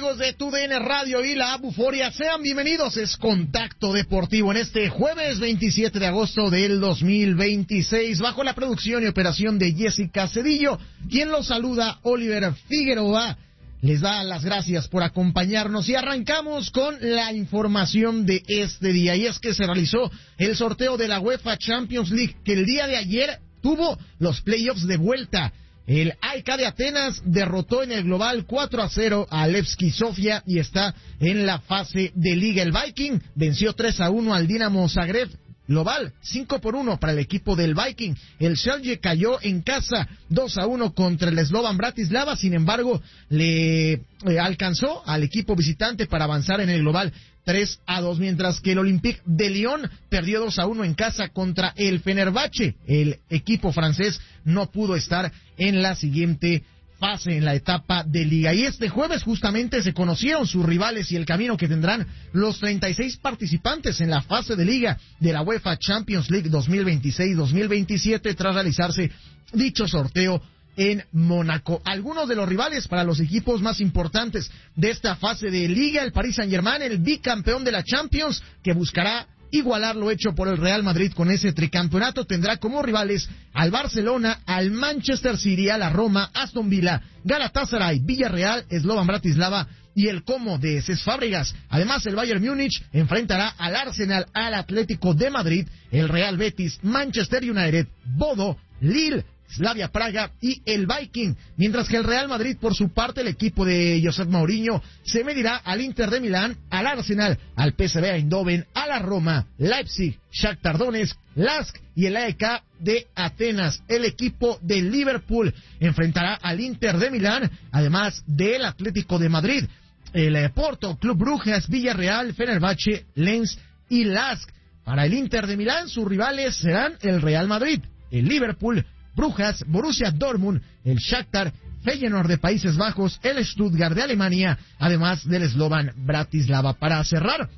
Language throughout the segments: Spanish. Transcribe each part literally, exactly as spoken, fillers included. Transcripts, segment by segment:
amigos de Tu D N Radio y la Buforia? Sean bienvenidos, es Contacto Deportivo en este jueves veintisiete de agosto del dos mil veintiséis, bajo la producción y operación de Jessica Cedillo, quien los saluda, Oliver Figueroa. Les da las gracias por acompañarnos y arrancamos con la información de este día, y es que se realizó el sorteo de la UEFA Champions League, que el día de ayer tuvo los playoffs de vuelta. El A E K de Atenas derrotó en el global cuatro a cero a Levski Sofia y está en la fase de liga. El Viking venció tres a uno al Dinamo Zagreb. Global cinco por uno para el equipo del Viking. El Celje cayó en casa dos a uno contra el Slovan Bratislava. Sin embargo, le eh, alcanzó al equipo visitante para avanzar en el global tres a dos, mientras que el Olympique de Lyon perdió dos a uno en casa contra el Fenerbahce. El equipo francés no pudo estar en la siguiente fase, en la etapa de liga. Y este jueves justamente se conocieron sus rivales y el camino que tendrán los treinta y seis participantes en la fase de liga de la UEFA Champions League dos mil veintiséis dos mil veintisiete tras realizarse dicho sorteo en Mónaco. Algunos de los rivales para los equipos más importantes de esta fase de liga: el Paris Saint-Germain, el bicampeón de la Champions, que buscará igualar lo hecho por el Real Madrid con ese tricampeonato, tendrá como rivales al Barcelona, al Manchester City, a la Roma, Aston Villa, Galatasaray, Villarreal, Slovan Bratislava y el Como de Cesc Fábregas. Además, el Bayern Múnich enfrentará al Arsenal, al Atlético de Madrid, el Real Betis, Manchester United, Bodo, Lille, Slavia Praga y el Viking, mientras que el Real Madrid, por su parte, el equipo de Josep Mourinho, se medirá al Inter de Milán, al Arsenal, al P S V Eindhoven, a la Roma, Leipzig, Shakhtar Donetsk, Lask y el A E K de Atenas. El equipo de Liverpool enfrentará al Inter de Milán, además del Atlético de Madrid, el Porto, Club Brujas, Villarreal, Fenerbahce, Lens y Lask. Para el Inter de Milán, sus rivales serán el Real Madrid, el Liverpool, Brujas, Borussia Dortmund, el Shakhtar, Feyenoord de Países Bajos, el Stuttgart de Alemania, además del Slovan Bratislava. Para cerrar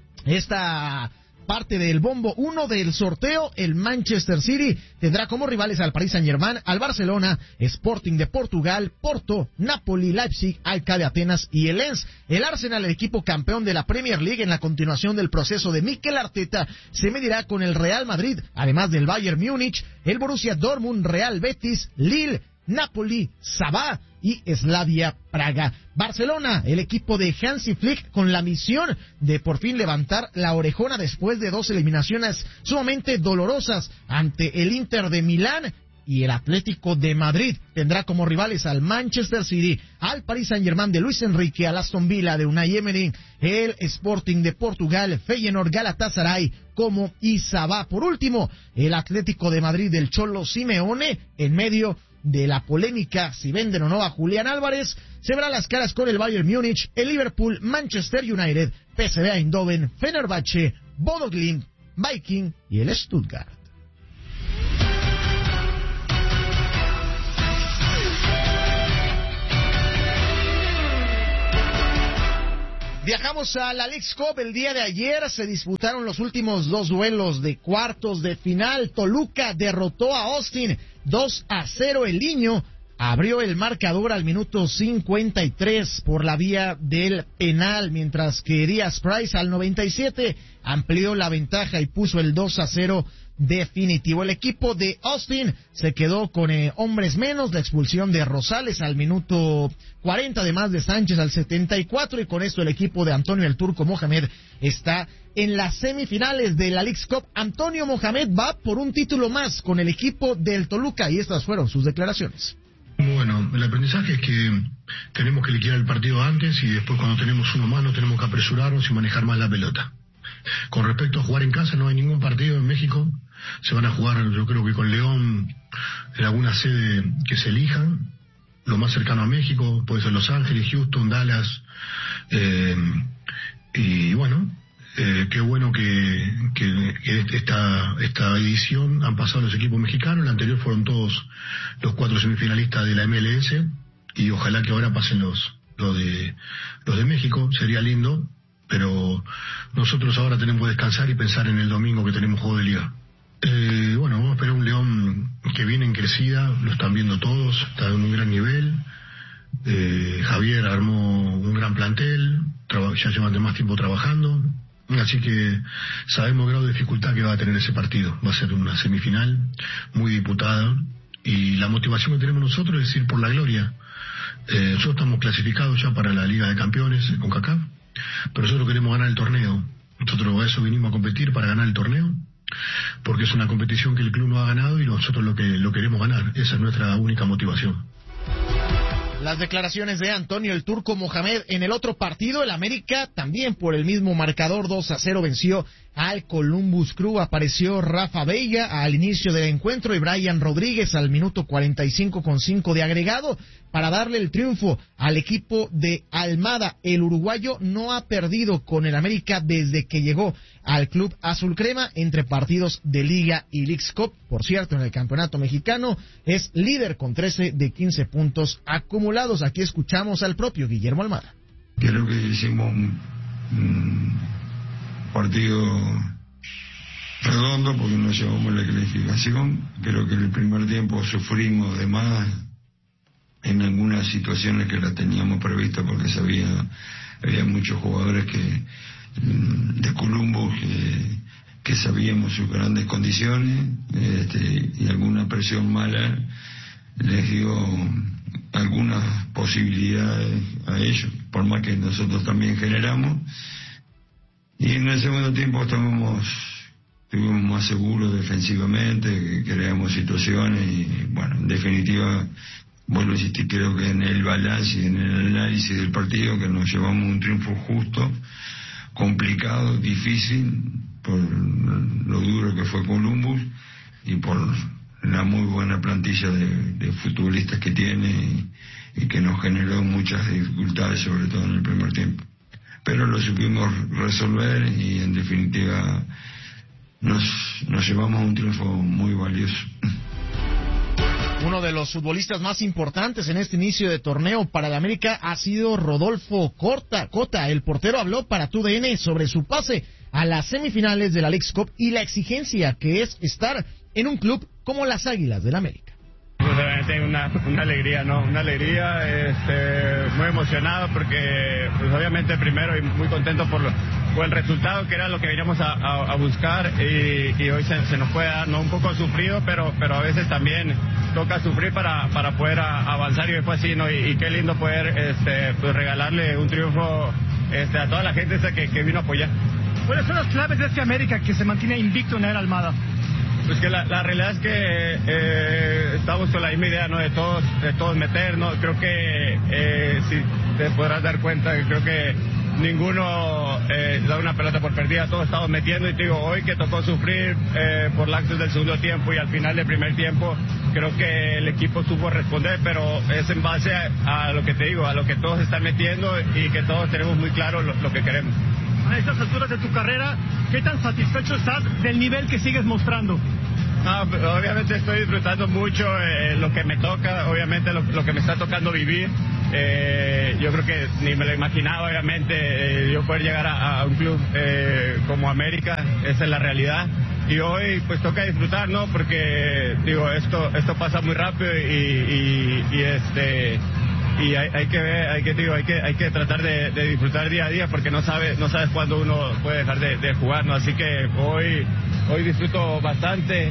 esta parte del bombo uno del sorteo, el Manchester City tendrá como rivales al Paris Saint-Germain, al Barcelona, Sporting de Portugal, Porto, Napoli, Leipzig, A E K de Atenas y el Lens. El Arsenal, el equipo campeón de la Premier League en la continuación del proceso de Mikel Arteta, se medirá con el Real Madrid, además del Bayern Múnich, el Borussia Dortmund, Real Betis, Lille, Napoli, Sabah y Slavia Praga. Barcelona, el equipo de Hansi Flick, con la misión de por fin levantar la orejona después de dos eliminaciones sumamente dolorosas ante el Inter de Milán y el Atlético de Madrid, tendrá como rivales al Manchester City, al Paris Saint-Germain de Luis Enrique, al Aston Villa de Unai Emery, el Sporting de Portugal, Feyenoord, Galatasaray, Como y Sabah. Por último, el Atlético de Madrid del Cholo Simeone, en medio de la polémica si venden o no a Julián Álvarez, se verá las caras con el Bayern Múnich, el Liverpool, Manchester United, P S V Eindhoven, Fenerbahce, Bodo Glimt, Viking y el Stuttgart. Viajamos a la Leagues Cup. El día de ayer se disputaron los últimos dos duelos de cuartos de final. Toluca derrotó a Austin dos a cero. El Niño abrió el marcador al minuto cincuenta y tres por la vía del penal, mientras que Díaz Price al noventa y siete amplió la ventaja y puso el dos a cero definitivo. El equipo de Austin se quedó con eh, hombres menos, la expulsión de Rosales al minuto cuarenta, además de Sánchez al setenta y cuatro, y con esto el equipo de Antonio el Turco Mohamed está en las semifinales de la Leagues Cup. Antonio Mohamed va por un título más con el equipo del Toluca, y estas fueron sus declaraciones. Bueno, el aprendizaje es que tenemos que liquidar el partido antes, y después, cuando tenemos uno más, no tenemos que apresurarnos y manejar más la pelota. Con respecto a jugar en casa, no hay ningún partido en México. Se van a jugar, yo creo que con León, en alguna sede que se elijan, lo más cercano a México, puede ser Los Ángeles, Houston, Dallas, eh, y bueno, eh, qué bueno que, que, que esta, esta edición han pasado los equipos mexicanos. La anterior fueron todos los cuatro semifinalistas de la M L S, y ojalá que ahora pasen los, los de, los de México. Sería lindo, pero nosotros ahora tenemos que descansar y pensar en el domingo, que tenemos juego de liga. Eh, bueno, vamos a esperar un León que viene en crecida, lo están viendo todos, está en un gran nivel. Eh, Javier armó un gran plantel, ya llevan más tiempo trabajando, así que sabemos el grado de dificultad que va a tener ese partido. Va a ser una semifinal muy disputada y la motivación que tenemos nosotros es ir por la gloria. Eh, nosotros estamos clasificados ya para la Liga de Campeones con CONCACAF, pero nosotros queremos ganar el torneo. Nosotros a eso vinimos a competir, para ganar el torneo, porque es una competición que el club no ha ganado y nosotros lo que lo queremos ganar. Esa es nuestra única motivación. Las declaraciones de Antonio el Turco Mohamed. En el otro partido, el América también por el mismo marcador dos a cero venció al Columbus Crew. Apareció Rafa Veiga al inicio del encuentro y Brian Rodríguez al minuto cuarenta y cinco con cinco de agregado para darle el triunfo al equipo de Almada. El uruguayo no ha perdido con el América desde que llegó al club azul crema entre partidos de Liga y Leagues Cup. Por cierto, en el campeonato mexicano es líder con trece de quince puntos acumulados. Aquí escuchamos al propio Guillermo Almada. Creo que hicimos un, un partido redondo porque nos llevamos la clasificación. Creo que en el primer tiempo sufrimos de más en algunas situaciones que la teníamos prevista porque sabía había muchos jugadores que de Columbus que, que sabíamos sus grandes condiciones, este, y alguna presión mala les dio algunas posibilidades a ellos, por más que nosotros también generamos. Y en el segundo tiempo estábamos estuvimos más seguros defensivamente, creamos situaciones y bueno, en definitiva vuelvo a insistir, creo que en el balance y en el análisis del partido que nos llevamos un triunfo justo, complicado, difícil, por lo duro que fue Columbus y por la muy buena plantilla de, de futbolistas que tiene y, y que nos generó muchas dificultades, sobre todo en el primer tiempo. Pero lo supimos resolver y en definitiva nos, nos llevamos un triunfo muy valioso. Uno de los futbolistas más importantes en este inicio de torneo para el América ha sido Rodolfo Cota. Cota, el portero, habló para T U D N sobre su pase a las semifinales de la Leagues Cup y la exigencia que es estar en un club como las Águilas del América. Pues obviamente una, una alegría, ¿no? Una alegría, este, muy emocionado porque, pues obviamente primero y muy contento por, lo, por el resultado que era lo que veníamos a, a, a buscar y, y hoy se, se nos puede dar, ¿no? Un poco sufrido, pero, pero a veces también toca sufrir para, para poder a, avanzar y fue así, ¿no? Y, y qué lindo poder, este, pues regalarle un triunfo, este, a toda la gente esa que, que vino a apoyar. ¿Cuáles son las claves de este América que se mantiene invicto en la era Almada? Pues que la, la realidad es que eh, estamos con la misma idea, ¿no? De todos, de todos meter, ¿no? Creo que, eh, si te podrás dar cuenta, que creo que ninguno eh, da una pelota por perdida, todos estamos metiendo y te digo, hoy que tocó sufrir eh, por lapsos del segundo tiempo y al final del primer tiempo, creo que el equipo supo responder, pero es en base a, a lo que te digo, a lo que todos están metiendo y que todos tenemos muy claro lo, lo que queremos. A estas alturas de tu carrera, ¿qué tan satisfecho estás del nivel que sigues mostrando? No, obviamente estoy disfrutando mucho eh, lo que me toca, obviamente lo, lo que me está tocando vivir. Eh, yo creo que ni me lo imaginaba, obviamente, eh, yo poder llegar a, a un club eh, como América, esa es la realidad. Y hoy pues toca disfrutar, ¿no? Porque digo, esto esto pasa muy rápido y, y, y este... y hay, hay que ver, hay que digo, hay que hay que tratar de, de disfrutar día a día porque no sabes no sabes cuándo uno puede dejar de, de jugar, ¿no? Así que hoy hoy disfruto bastante.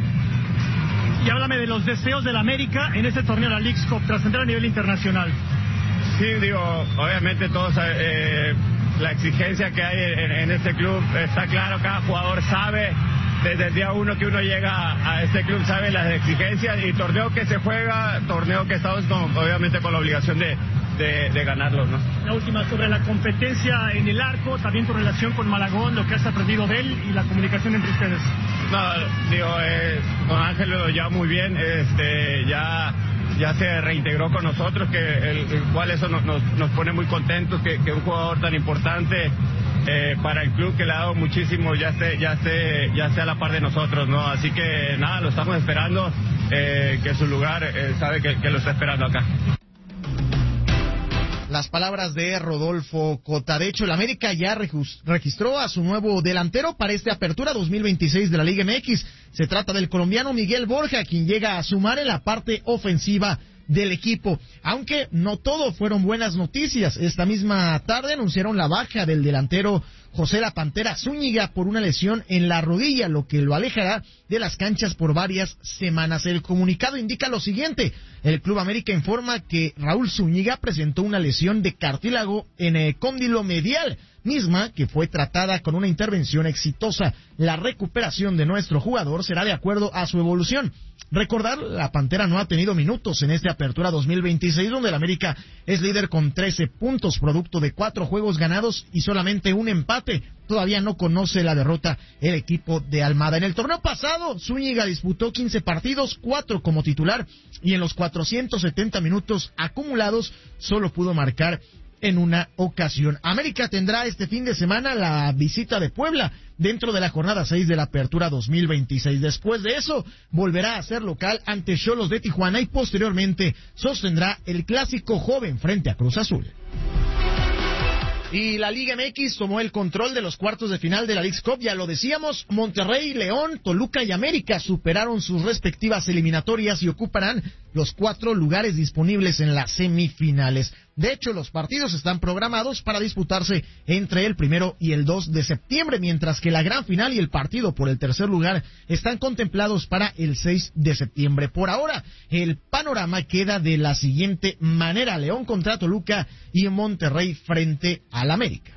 Y háblame de los deseos del América en este torneo de la Leagues Cup, trascender a nivel internacional. Sí, digo, obviamente todos eh, la exigencia que hay en, en este club está claro, cada jugador sabe. Desde el día uno que uno llega a este club sabe las exigencias y torneo que se juega, torneo que estamos con, obviamente con la obligación de, de, de ganarlo, ¿no? La última sobre la competencia en el arco, también tu relación con Malagón, lo que has aprendido de él y la comunicación entre ustedes. No, digo, eh, con Ángel lo lleva muy bien, este, ya ya se reintegró con nosotros, que el, el cual eso nos, nos, nos pone muy contentos, que, que un jugador tan importante eh, para el club que le ha dado muchísimo ya esté, ya esté, ya esté a la par de nosotros, ¿no? Así que nada, lo estamos esperando, eh, que su lugar eh, sabe que, que lo está esperando acá. Las palabras de Rodolfo Cota. De hecho, el América ya registró a su nuevo delantero para esta apertura dos mil veintiséis de la Liga M X. Se trata del colombiano Miguel Borja, quien llega a sumar en la parte ofensiva del equipo. Aunque no todo fueron buenas noticias. Esta misma tarde anunciaron la baja del delantero José La Pantera Zúñiga por una lesión en la rodilla, lo que lo alejará de las canchas por varias semanas. El comunicado indica lo siguiente: el Club América informa que Raúl Zúñiga presentó una lesión de cartílago en el cóndilo medial, misma que fue tratada con una intervención exitosa. La recuperación de nuestro jugador será de acuerdo a su evolución. Recordar, la Pantera no ha tenido minutos en esta apertura dos mil veintiséis, donde el América es líder con trece puntos, producto de cuatro juegos ganados y solamente un empate. Todavía no conoce la derrota el equipo de Almada. En el torneo pasado, Zúñiga disputó quince partidos, cuatro como titular, y en los cuatrocientos setenta minutos acumulados solo pudo marcar en una ocasión. América tendrá este fin de semana la visita de Puebla dentro de la jornada seis de la apertura dos mil veintiséis. Después de eso, volverá a ser local ante Xolos de Tijuana y posteriormente sostendrá el clásico joven frente a Cruz Azul. Y la Liga M X tomó el control de los cuartos de final de la Leagues Cup. Ya lo decíamos, Monterrey, León, Toluca y América superaron sus respectivas eliminatorias y ocuparán los cuatro lugares disponibles en las semifinales. De hecho, los partidos están programados para disputarse entre el primero y el dos de septiembre, mientras que la gran final y el partido por el tercer lugar están contemplados para el seis de septiembre. Por ahora, el panorama queda de la siguiente manera: León contra Toluca y Monterrey frente al América.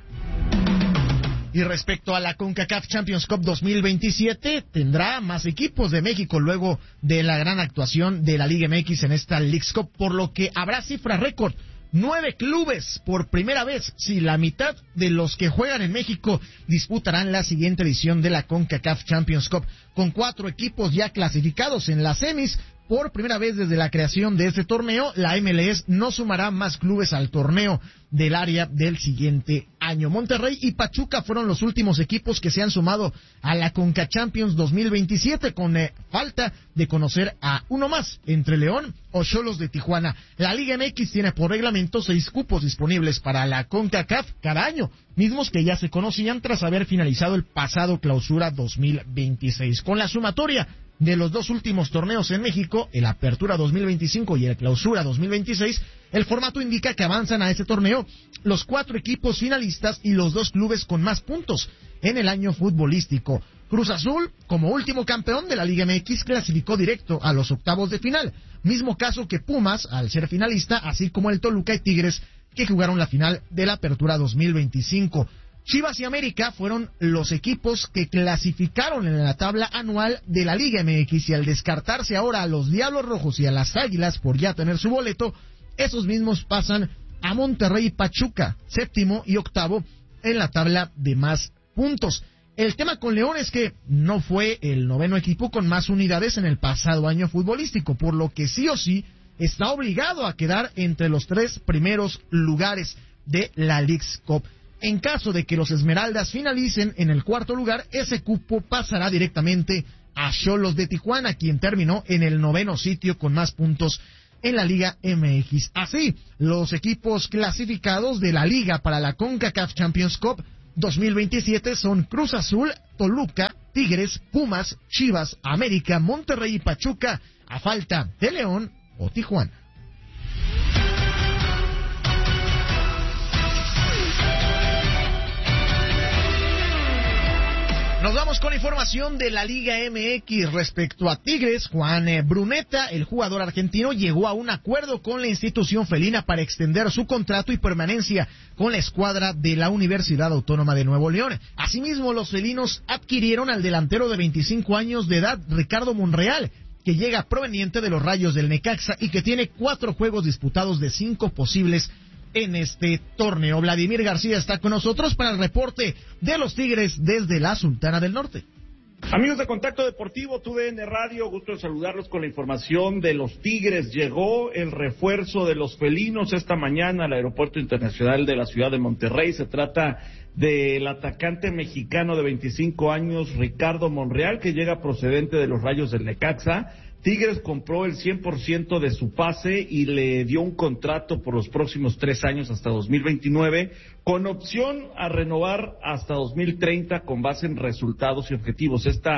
Y respecto a la CONCACAF Champions Cup dos mil veintisiete, tendrá más equipos de México luego de la gran actuación de la Liga M X en esta Leagues Cup, por lo que habrá cifra récord. Nueve clubes por primera vez, si la mitad de los que juegan en México disputarán la siguiente edición de la CONCACAF Champions Cup, con cuatro equipos ya clasificados en las semis. Por primera vez desde la creación de este torneo, la M L S no sumará más clubes al torneo del área del siguiente año. Monterrey y Pachuca fueron los últimos equipos que se han sumado a la CONCA Champions dos mil veintisiete, con eh, falta de conocer a uno más, entre León o Xolos de Tijuana. La Liga M X tiene por reglamento seis cupos disponibles para la CONCACAF cada año, mismos que ya se conocían tras haber finalizado el pasado clausura dos mil veintiséis. Con la sumatoria de los dos últimos torneos en México, el Apertura dos mil veinticinco y el Clausura dos mil veintiséis, el formato indica que avanzan a ese torneo los cuatro equipos finalistas y los dos clubes con más puntos en el año futbolístico. Cruz Azul, como último campeón de la Liga M X, clasificó directo a los octavos de final. Mismo caso que Pumas, al ser finalista, así como el Toluca y Tigres, que jugaron la final de la Apertura dos mil veinticinco. Chivas y América fueron los equipos que clasificaron en la tabla anual de la Liga M X, y al descartarse ahora a los Diablos Rojos y a las Águilas por ya tener su boleto, esos mismos pasan a Monterrey y Pachuca, séptimo y octavo en la tabla de más puntos. El tema con León es que no fue el noveno equipo con más unidades en el pasado año futbolístico, por lo que sí o sí está obligado a quedar entre los tres primeros lugares de la Leagues Cup. En caso de que los Esmeraldas finalicen en el cuarto lugar, ese cupo pasará directamente a Xolos de Tijuana, quien terminó en el noveno sitio con más puntos en la Liga M X. Así, los equipos clasificados de la Liga para la CONCACAF Champions Cup dos mil veintisiete son Cruz Azul, Toluca, Tigres, Pumas, Chivas, América, Monterrey y Pachuca, a falta de León o Tijuana. Nos vamos con información de la Liga M X respecto a Tigres. Juan Bruneta, el jugador argentino, llegó a un acuerdo con la institución felina para extender su contrato y permanencia con la escuadra de la Universidad Autónoma de Nuevo León. Asimismo, los felinos adquirieron al delantero de veinticinco años de edad, Ricardo Monreal, que llega proveniente de los Rayos del Necaxa y que tiene cuatro juegos disputados de cinco posibles en este torneo. Vladimir García está con nosotros para el reporte de los Tigres desde la Sultana del Norte. Amigos de Contacto Deportivo, T U D N Radio, gusto de saludarlos con la información de los Tigres. Llegó el refuerzo de los felinos esta mañana al Aeropuerto Internacional de la Ciudad de Monterrey. Se trata del atacante mexicano de veinticinco años, Ricardo Monreal, que llega procedente de los Rayos del Necaxa. Tigres compró el cien por ciento de su pase y le dio un contrato por los próximos tres años hasta dos mil veintinueve, con opción a renovar hasta dos mil treinta con base en resultados y objetivos. Esta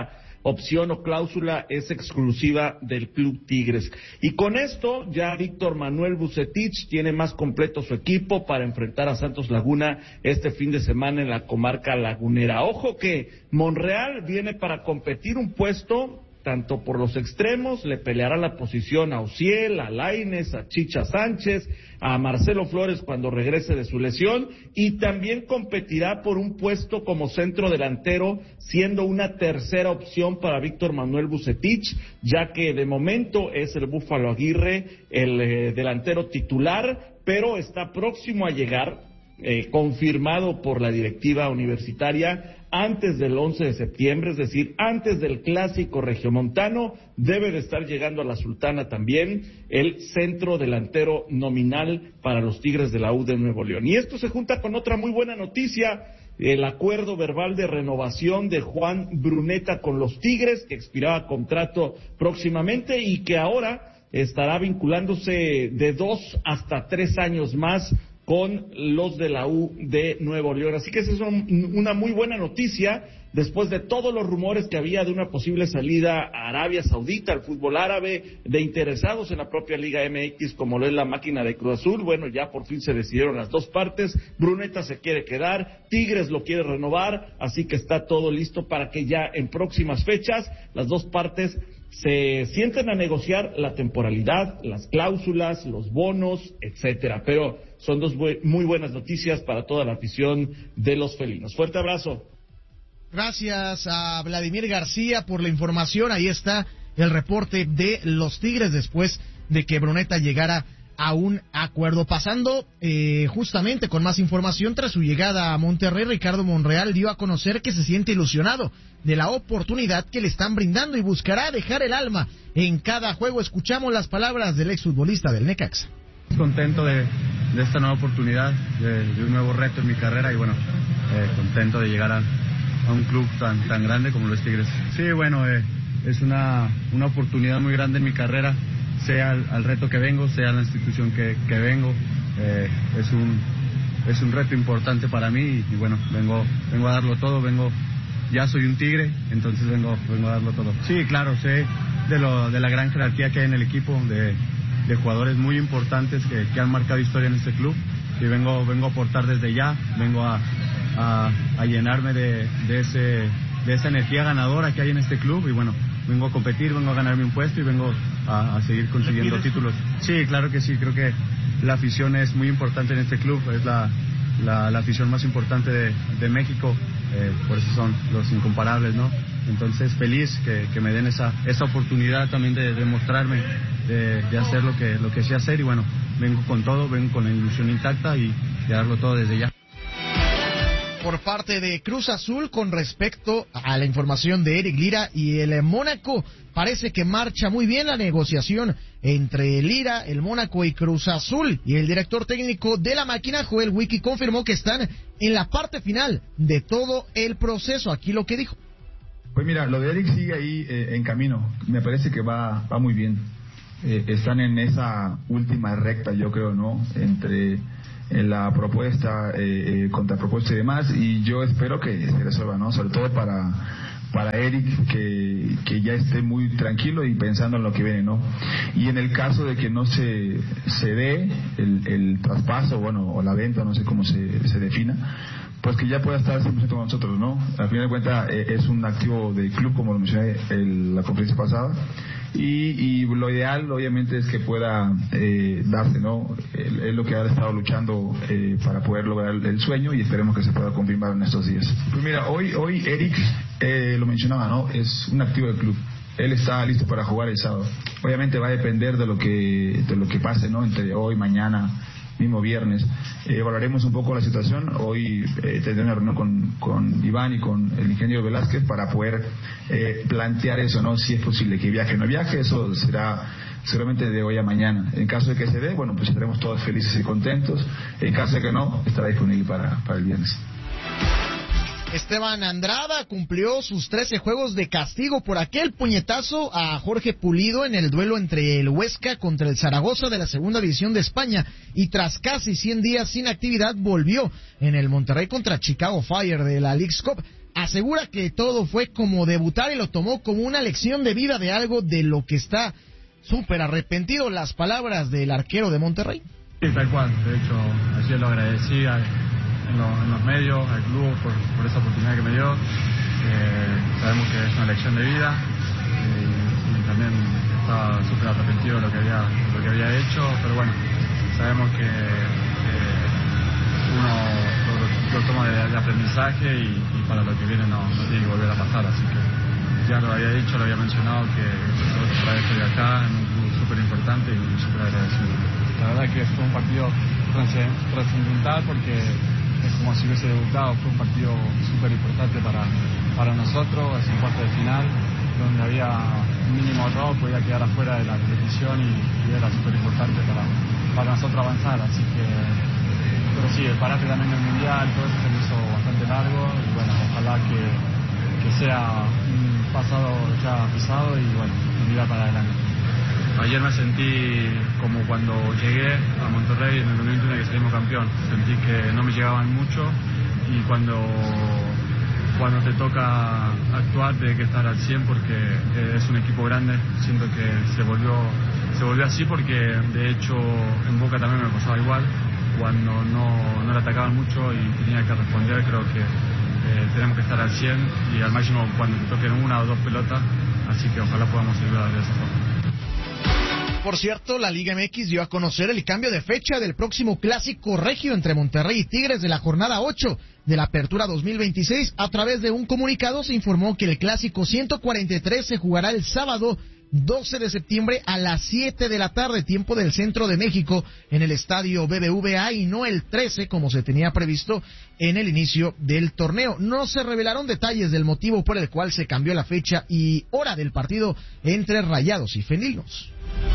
opción o cláusula es exclusiva del Club Tigres. Y con esto ya Víctor Manuel Vucetich tiene más completo su equipo para enfrentar a Santos Laguna este fin de semana en la comarca lagunera. Ojo que Monreal viene para competir un puesto tanto por los extremos, le peleará la posición a Ociel, a Lainez, a Chicha Sánchez, a Marcelo Flores cuando regrese de su lesión, y también competirá por un puesto como centro delantero, siendo una tercera opción para Víctor Manuel Vucetich, ya que de momento es el Búfalo Aguirre el eh, delantero titular, pero está próximo a llegar, eh, confirmado por la directiva universitaria, antes del once de septiembre, es decir, antes del clásico regiomontano, debe de estar llegando a la Sultana también el centro delantero nominal para los Tigres de la U de Nuevo León. Y esto se junta con otra muy buena noticia, el acuerdo verbal de renovación de Juan Bruneta con los Tigres, que expiraba contrato próximamente y que ahora estará vinculándose de dos hasta tres años más con los de la U de Nuevo León. Así que esa es una muy buena noticia, después de todos los rumores que había de una posible salida a Arabia Saudita, al fútbol árabe, de interesados en la propia Liga M X, como lo es la máquina de Cruz Azul. Bueno, ya por fin se decidieron las dos partes, Bruneta se quiere quedar, Tigres lo quiere renovar, así que está todo listo para que ya en próximas fechas las dos partes se sienten a negociar la temporalidad, las cláusulas, los bonos, etcétera. Pero son dos bu- muy buenas noticias para toda la afición de los felinos. Fuerte abrazo. Gracias a Vladimir García por la información. Ahí está el reporte de los Tigres después de que Bruneta llegara a un acuerdo. Pasando eh, justamente con más información, tras su llegada a Monterrey, Ricardo Monreal dio a conocer que se siente ilusionado de la oportunidad que le están brindando y buscará dejar el alma en cada juego. Escuchamos las palabras del exfutbolista del Necaxa. Contento de, de esta nueva oportunidad, de, de un nuevo reto en mi carrera y bueno, eh, contento de llegar a, a un club tan tan grande como los Tigres. Sí, bueno, eh, es una, una oportunidad muy grande en mi carrera, sea al, al reto que vengo, sea la institución que, que vengo, eh, es un es un reto importante para mí y, y bueno, vengo vengo a darlo todo, vengo ya soy un Tigre, entonces vengo vengo a darlo todo. Sí, claro, sé de lo de la gran jerarquía que hay en el equipo, de de jugadores muy importantes que, que han marcado historia en este club y vengo vengo a aportar desde ya, vengo a, a, a llenarme de, de ese de esa energía ganadora que hay en este club y bueno, vengo a competir, vengo a ganarme un puesto y vengo a, a seguir consiguiendo títulos. Sí, claro que sí, creo que la afición es muy importante en este club, es la, la, la afición más importante de, de México, eh, por eso son los incomparables, ¿no? Entonces feliz que, que me den esa esa oportunidad también de, de mostrarme, de, de hacer lo que lo que sé hacer y bueno, vengo con todo, vengo con la ilusión intacta y de darlo todo desde ya. Por parte de Cruz Azul, con respecto a la información de Eric Lira y el Mónaco, parece que marcha muy bien la negociación entre Lira, el Mónaco y Cruz Azul, y el director técnico de la máquina, Joel Wiki, confirmó que están en la parte final de todo el proceso. Aquí lo que dijo. Pues mira, lo de Eric sigue ahí eh, en camino, me parece que va va muy bien, eh, están en esa última recta, yo creo, ¿no?, entre eh, la propuesta, eh, eh, contrapropuesta y demás, y yo espero que se resuelva, ¿no?, sobre todo para para Eric, que, que ya esté muy tranquilo y pensando en lo que viene, ¿no? Y en el caso de que no se se dé el, el traspaso, bueno, o la venta, no sé cómo se, se defina, pues que ya pueda estar cien por ciento con nosotros, ¿no? Al final de cuentas eh, es un activo del club, como lo mencioné en la conferencia pasada, y, y lo ideal obviamente es que pueda eh, darse, ¿no? Es lo que ha estado luchando eh, para poder lograr el, el sueño y esperemos que se pueda confirmar en estos días. Pues mira, hoy hoy Eric eh, lo mencionaba, ¿no? Es un activo del club. Él está listo para jugar el sábado. Obviamente va a depender de lo que de lo que pase, ¿no? Entre hoy, mañana, mismo viernes. Eh, evaluaremos un poco la situación. Hoy eh, tendré una reunión con, con Iván y con el ingeniero Velázquez para poder eh, plantear eso, ¿no? Si es posible que viaje o no viaje, eso será seguramente de hoy a mañana. En caso de que se dé, bueno, pues estaremos todos felices y contentos. En caso de que no, estará disponible para, para el viernes. Esteban Andrada cumplió sus trece juegos de castigo por aquel puñetazo a Jorge Pulido en el duelo entre el Huesca contra el Zaragoza de la Segunda División de España, y tras casi cien días sin actividad volvió en el Monterrey contra Chicago Fire de la Leagues Cup. asegura que todo fue como debutar y lo tomó como una lección de vida de algo de lo que está súper arrepentido. Las palabras del arquero de Monterrey. Sí, tal cual. De hecho, ayer lo agradecí a, en, lo, en los medios, al club, por, por esa oportunidad que me dio. Eh, sabemos que es una lección de vida eh, y también estaba súper arrepentido de lo que había, lo que había hecho, pero bueno, sabemos que eh, uno lo, lo toma de, de aprendizaje y, y para lo que viene no, no tiene que volver a pasar, así que ya lo había dicho, lo había mencionado, que otra vez estoy acá en un club súper importante y súper agradecido. La verdad que fue un partido trascendental porque es como si hubiese debutado, fue un partido súper importante para, para nosotros, es un cuarto de final donde había un mínimo error, podía quedar afuera de la competición y, y era súper importante para, para nosotros avanzar, así que, pero sí, el parate también del Mundial, todo eso se me hizo bastante largo y bueno, ojalá que, que sea un pasado ya pisado y bueno, mirar para adelante. Ayer me sentí como cuando llegué a Monterrey en el dos mil veintiuno que salimos campeón. Sentí que no me llegaban mucho y cuando, cuando te toca actuar tienes que estar al cien porque es un equipo grande. Siento que se volvió, se volvió así porque de hecho en Boca también me pasaba igual. Cuando no, no le atacaban mucho y tenía que responder, creo que eh, tenemos que estar al cien y al máximo cuando te toquen una o dos pelotas. Así que ojalá podamos ayudar de esa forma. Por cierto, la Liga M X dio a conocer el cambio de fecha del próximo clásico regio entre Monterrey y Tigres de la jornada ocho de la Apertura dos mil veintiséis. A través de un comunicado se informó que el clásico ciento cuarenta y tres se jugará el sábado doce de septiembre a las siete de la tarde, tiempo del centro de México, en el estadio B B V A y no el trece como se tenía previsto en el inicio del torneo. No se revelaron detalles del motivo por el cual se cambió la fecha y hora del partido entre Rayados y Felinos.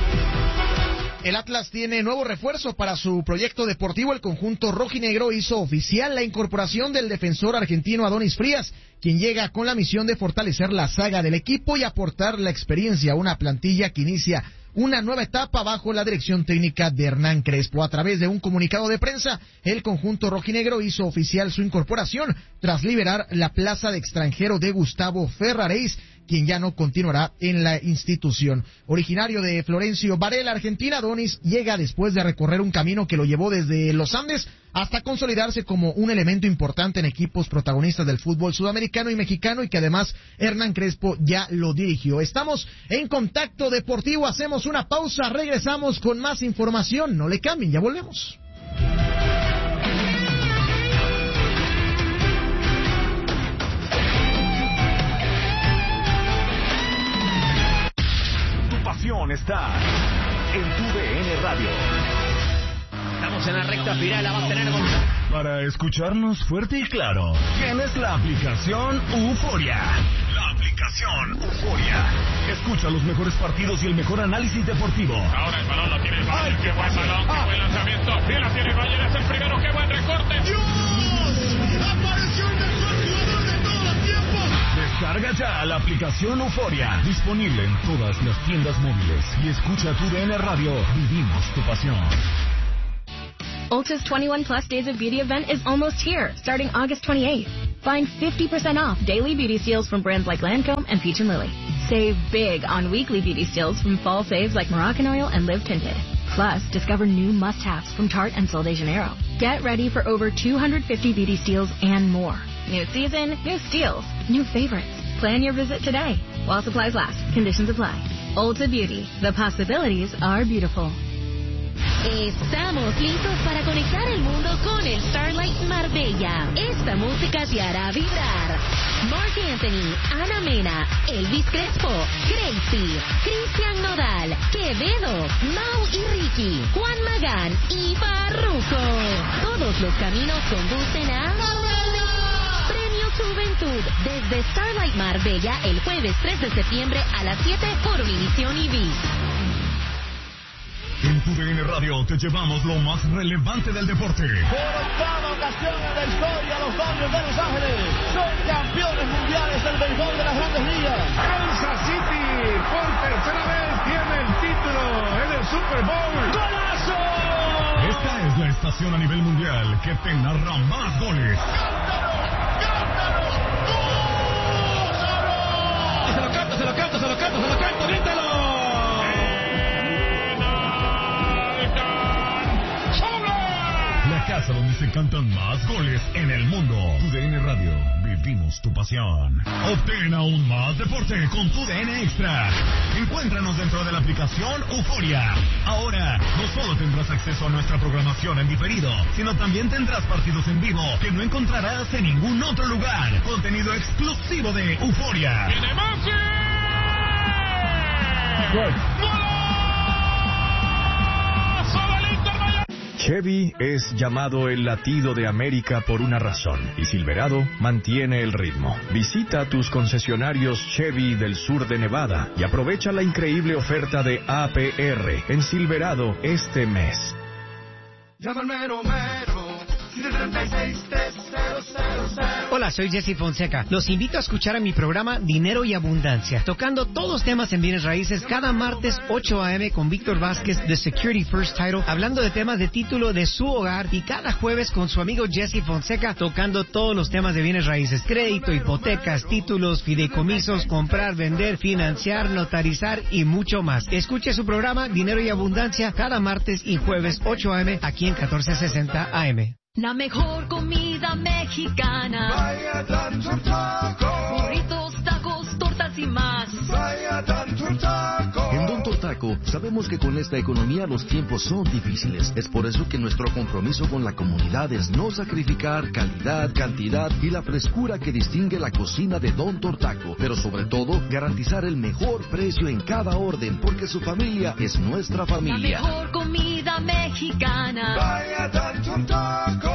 El Atlas tiene nuevo refuerzo para su proyecto deportivo. El conjunto rojinegro hizo oficial la incorporación del defensor argentino Adonis Frías, quien llega con la misión de fortalecer la saga del equipo y aportar la experiencia a una plantilla que inicia una nueva etapa bajo la dirección técnica de Hernán Crespo. A través de un comunicado de prensa, el conjunto rojinegro hizo oficial su incorporación tras liberar la plaza de extranjero de Gustavo Ferraréis, quien ya no continuará en la institución. Originario de Florencio Varela, Argentina, Adonis llega después de recorrer un camino que lo llevó desde los Andes hasta consolidarse como un elemento importante en equipos protagonistas del fútbol sudamericano y mexicano, y que además Hernán Crespo ya lo dirigió. Estamos en Contacto Deportivo, hacemos una pausa, regresamos con más información, no le cambien, ya volvemos. Está en tu D N Radio. Estamos en la recta final, la va a tener con... Para escucharnos fuerte y claro, tienes la aplicación Euforia. La aplicación Euforia. Escucha los mejores partidos y el mejor análisis deportivo. Ahora el balón lo tiene el Bayern, qué buen balón, qué buen lanzamiento. Bien la tiene el Bayern, es el primero, qué buen recorte. ¡Dios! ¡Apareció el mejor jugador de todos los tiempos! Descarga ya la aplicación Euforia, disponible en todas las tiendas móviles, y escucha tu D N Radio. Vivimos tu pasión. Ulta's twenty-one plus Days of Beauty event is almost here, starting August twenty-eighth. Find fifty percent off daily beauty steals from brands like Lancome and Peach and Lily. Save big on weekly beauty steals from fall saves like Moroccan Oil and Live Tinted. Plus, discover new must-haves from Tarte and Sol de Janeiro. Get ready for over two hundred fifty beauty steals and more. New season, new steals, new favorites. Plan your visit today while supplies last. Conditions apply. Ulta Beauty. The possibilities are beautiful. Estamos listos para conectar el mundo con el Starlight Marbella. Esta música te hará vibrar. Marc Anthony, Ana Mena, Elvis Crespo, Gracie, Cristian Nodal, Quevedo, Mau y Ricky, Juan Magán y Farruko. Todos los caminos conducen a Premio Juventud desde Starlight Marbella el jueves tres de septiembre a las siete por Univisión y V I Z. En tu D N Radio te llevamos lo más relevante del deporte. Por octava ocasión en la historia, los Dodgers de Los Ángeles son campeones mundiales del béisbol de las Grandes Ligas. Kansas City por tercera vez tiene el título en el Super Bowl. ¡Golazo! Esta es la estación a nivel mundial que te narra más goles. ¡Cántalo! ¡Cántalo! Se lo canto, se lo canto, se lo canto, se lo canto, grítalo. La casa donde se cantan más goles en el mundo. Tu D N Radio, vivimos tu pasión. Obtén aún más deporte con Tu D N Extra. Encuéntranos dentro de la aplicación Euforia. Ahora, no solo tendrás acceso a nuestra programación en diferido, sino también tendrás partidos en vivo que no encontrarás en ningún otro lugar. Contenido exclusivo de Euforia. ¡Tiene Messi! ¡Gol! Chevy es llamado el latido de América por una razón, y Silverado mantiene el ritmo. Visita tus concesionarios Chevy del sur de Nevada y aprovecha la increíble oferta de A P R en Silverado este mes. Llama al mero mero, siete treinta y seis, tres cero cero cero. Hola, soy Jesse Fonseca. Los invito a escuchar a mi programa Dinero y Abundancia, tocando todos los temas en bienes raíces cada martes ocho a eme con Víctor Vázquez de Security First Title, hablando de temas de título de su hogar, y cada jueves con su amigo Jesse Fonseca, tocando todos los temas de bienes raíces: crédito, hipotecas, títulos, fideicomisos, comprar, vender, financiar, notarizar y mucho más. Escuche su programa Dinero y Abundancia cada martes y jueves ocho a eme aquí en catorce sesenta A M. La mejor comida mexicana. Vaya Don Taco. Burritos, tacos, tortas y más. Vaya Don Taco. En Don Taco sabemos que con esta economía los tiempos son difíciles. Es por eso que nuestro compromiso con la comunidad es no sacrificar calidad, cantidad y la frescura que distingue la cocina de Don Taco. Pero sobre todo, garantizar el mejor precio en cada orden, porque su familia es nuestra familia. La mejor comida mexicana. Vaya Don Taco.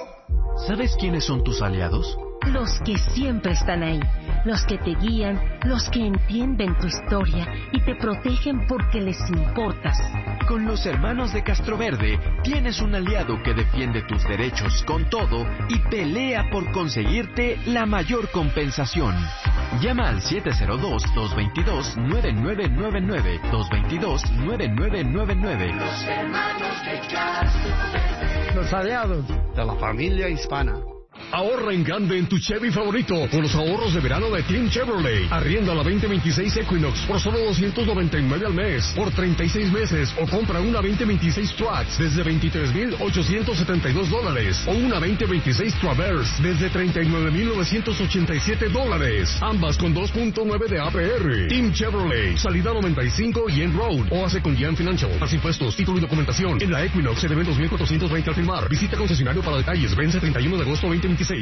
¿Sabes quiénes son tus aliados? Los que siempre están ahí, los que te guían, los que entienden tu historia y te protegen porque les importas. Con los hermanos de Castroverde tienes un aliado que defiende tus derechos con todo y pelea por conseguirte la mayor compensación. Llama al siete cero dos, dos dos dos, nueve nueve nueve nueve, dos dos dos, nueve nueve nueve nueve. Los hermanos de Castroverde. Los aliados de la familia hispana. Ahorra en grande en tu Chevy favorito con los ahorros de verano de Team Chevrolet. Arrienda la veinte veintiséis Equinox por solo doscientos noventa y nueve al mes por treinta y seis meses, o compra una veinte veintiséis Trax desde veintitrés mil ochocientos setenta y dos dólares o una veinte veintiséis Traverse desde treinta y nueve mil novecientos ochenta y siete dólares, ambas con dos punto nueve de A P R. Team Chevrolet, salida noventa y cinco y en Road, o hace con Gian Financial. Más impuestos, título y documentación. En la Equinox se deben dos mil cuatrocientos veinte al firmar. Visita concesionario para detalles. Vence treinta y uno de agosto veinte veintiséis.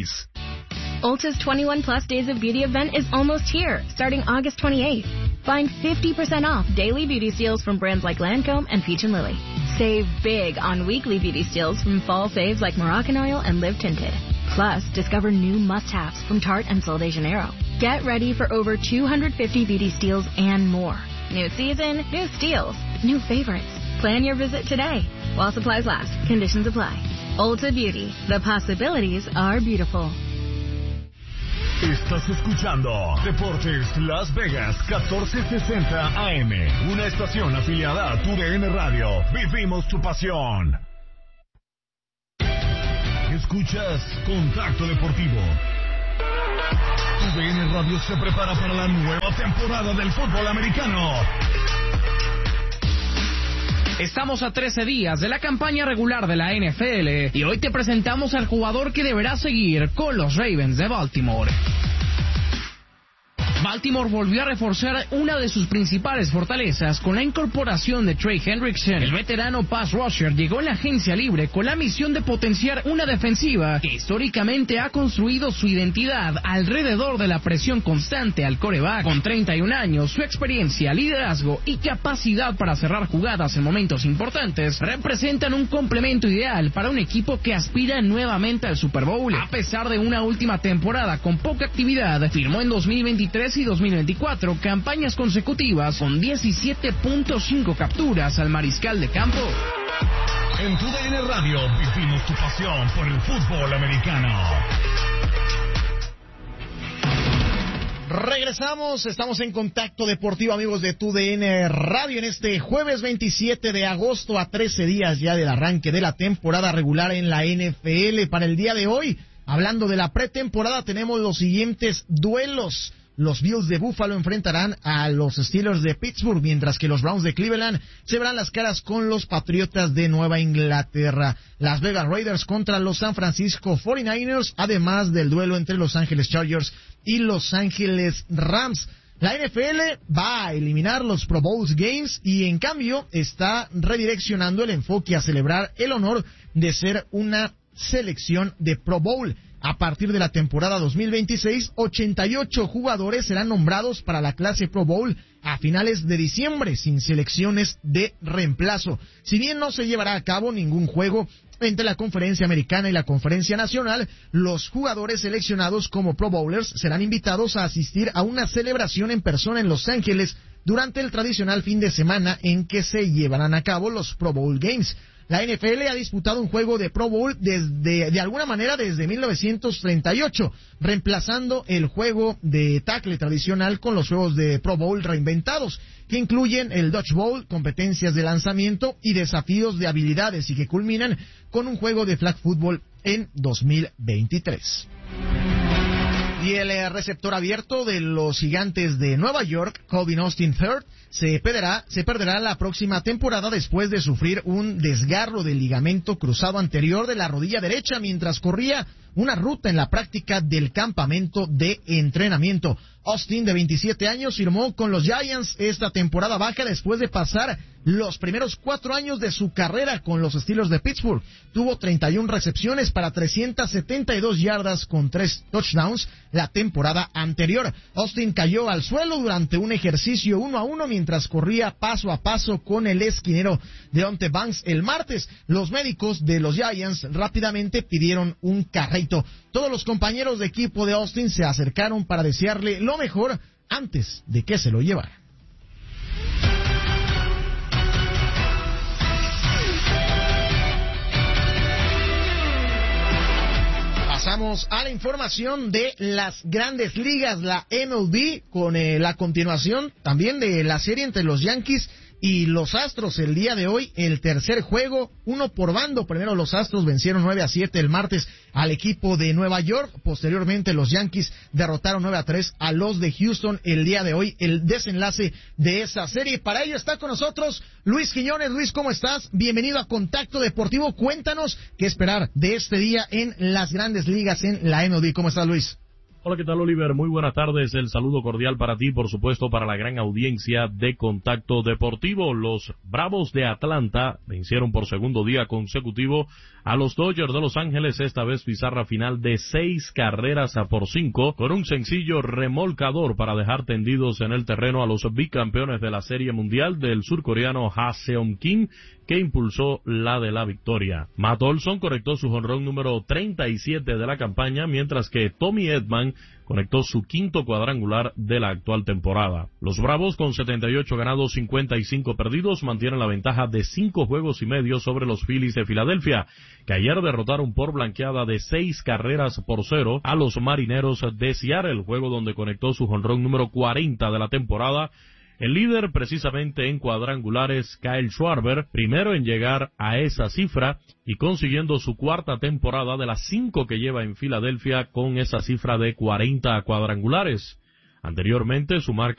Ulta's twenty-one plus Days of Beauty event is almost here, starting August twenty-eighth. Find fifty percent off daily beauty steals from brands like Lancome and Peach and Lily. Save big on weekly beauty steals from fall faves like Moroccan Oil and Live Tinted. Plus, discover new must-haves from Tarte and Sol de Janeiro. Get ready for over two hundred fifty beauty steals and more. New season, new steals, new favorites. Plan your visit today. While supplies last, conditions apply. Ulta Beauty. The possibilities are beautiful. Estás escuchando Deportes Las Vegas catorce sesenta A M, una estación afiliada a Tu D N Radio. Vivimos tu pasión. Escuchas Contacto Deportivo. Tu D N Radio se prepara para la nueva temporada del fútbol americano. Estamos a trece días de la campaña regular de la N F L y hoy te presentamos al jugador que deberá seguir con los Ravens de Baltimore. Baltimore volvió a reforzar una de sus principales fortalezas con la incorporación de Trey Hendrickson. El veterano pass rusher llegó en la agencia libre con la misión de potenciar una defensiva que históricamente ha construido su identidad alrededor de la presión constante al quarterback. Con treinta y un años, su experiencia, liderazgo y capacidad para cerrar jugadas en momentos importantes representan un complemento ideal para un equipo que aspira nuevamente al Super Bowl. A pesar de una última temporada con poca actividad, firmó en dos mil veintitrés y dos mil veinticuatro campañas consecutivas con diecisiete punto cinco capturas al mariscal de campo. En Tu D N Radio vivimos tu pasión por el fútbol americano. Regresamos, estamos en Contacto Deportivo, amigos de Tu D N Radio, en este jueves veintisiete de agosto, a trece días ya del arranque de la temporada regular en la N F L. Para el día de hoy Hablando de la pretemporada, tenemos los siguientes duelos. Los Bills de Buffalo enfrentarán a los Steelers de Pittsburgh, mientras que los Browns de Cleveland se verán las caras con los Patriotas de Nueva Inglaterra. Las Vegas Raiders contra los San Francisco cuarenta y nueve ers, además del duelo entre Los Ángeles Chargers y Los Ángeles Rams. La N F L va a eliminar los Pro Bowl Games y en cambio está redireccionando el enfoque a celebrar el honor de ser una selección de Pro Bowl. A partir de la temporada dos mil veintiséis, ochenta y ocho jugadores serán nombrados para la clase Pro Bowl a finales de diciembre, sin selecciones de reemplazo. Si bien no se llevará a cabo ningún juego entre la Conferencia Americana y la Conferencia Nacional, los jugadores seleccionados como Pro Bowlers serán invitados a asistir a una celebración en persona en Los Ángeles durante el tradicional fin de semana en que se llevarán a cabo los Pro Bowl Games. La N F L ha disputado un juego de Pro Bowl desde, de alguna manera desde mil novecientos treinta y ocho, reemplazando el juego de tackle tradicional con los juegos de Pro Bowl reinventados, que incluyen el Dodge Bowl, competencias de lanzamiento y desafíos de habilidades, y que culminan con un juego de flag football en dos mil veintitrés. Y el receptor abierto de los Gigantes de Nueva York, Calvin Austin tercero, se perderá, se perderá la próxima temporada después de sufrir un desgarro del ligamento cruzado anterior de la rodilla derecha mientras corría una ruta en la práctica del campamento de entrenamiento. Austin, de veintisiete años, firmó con los Giants esta temporada baja después de pasar los primeros cuatro años de su carrera con los Steelers de Pittsburgh. Tuvo treinta y una recepciones para trescientas setenta y dos yardas con tres touchdowns la temporada anterior. Austin cayó al suelo durante un ejercicio uno a uno mientras corría paso a paso con el esquinero Deontay Banks el martes. Los médicos de los Giants rápidamente pidieron un carrito. Todos los compañeros de equipo de Austin se acercaron para desearle lo mejor antes de que se lo llevara. Pasamos a la información de las grandes ligas, la M L B, con eh, la continuación también de la serie entre los Yankees y los Astros. El día de hoy, el tercer juego, uno por bando. Primero los Astros vencieron nueve a siete el martes al equipo de Nueva York. Posteriormente los Yankees derrotaron nueve a tres a los de Houston. El día de hoy, el desenlace de esa serie. Para ello está con nosotros Luis Quiñones. Luis, ¿cómo estás? Bienvenido a Contacto Deportivo. Cuéntanos qué esperar de este día en las grandes ligas en la M L B. ¿Cómo estás, Luis? Hola, ¿qué tal, Oliver? Muy buenas tardes. El saludo cordial para ti, por supuesto, para la gran audiencia de Contacto Deportivo. Los Bravos de Atlanta vencieron por segundo día consecutivo a los Dodgers de Los Ángeles, esta vez pizarra final de seis carreras a por cinco, con un sencillo remolcador para dejar tendidos en el terreno a los bicampeones de la Serie Mundial del surcoreano Ha Seong Kim, que impulsó la de la victoria. Matt Olson conectó su jonrón número treinta y siete de la campaña, mientras que Tommy Edman conectó su quinto cuadrangular de la actual temporada. Los Bravos, con setenta y ocho ganados, cincuenta y cinco perdidos, mantienen la ventaja de cinco juegos y medio sobre los Phillies de Filadelfia, que ayer derrotaron por blanqueada de seis carreras por cero a los Marineros de Seattle, el juego donde conectó su jonrón número cuarenta de la temporada. El líder, precisamente en cuadrangulares, Kyle Schwarber, primero en llegar a esa cifra y consiguiendo su cuarta temporada de las cinco que lleva en Filadelfia con esa cifra de cuarenta cuadrangulares. Anteriormente, su marca